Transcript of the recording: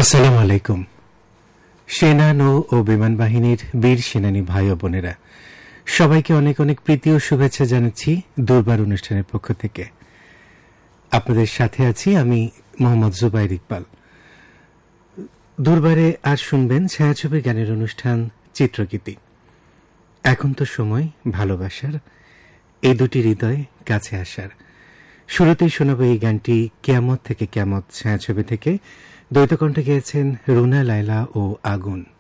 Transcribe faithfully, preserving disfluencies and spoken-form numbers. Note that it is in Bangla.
আসসালামু আলাইকুম। সেনা নৌ ও বিমান বাহিনীর বীর সেনানী ভাই ও বোনেরা, সবাইকে অনেক অনেক প্রীতি ও শুভেচ্ছা জানাচ্ছি দুর্বার অনুষ্ঠানের পক্ষ থেকে। আপনাদের সাথে আছি আমি মোহাম্মদ জুবাইর ইকবাল। দুর্বারে আজ শুনবেন ছায়াছবি গানের অনুষ্ঠান চিত্রগীতি। এখন তো সময় ভালোবাসার, এই দুটি হৃদয় কাছে আসার। শুরুতেই শোনাব এই গানটি কিয়ামত থেকে কিয়ামত ছায়াছবি থেকে। দ্বৈতকণ্ঠে গেয়েছেন রুনা, লায়লা ও আগুন।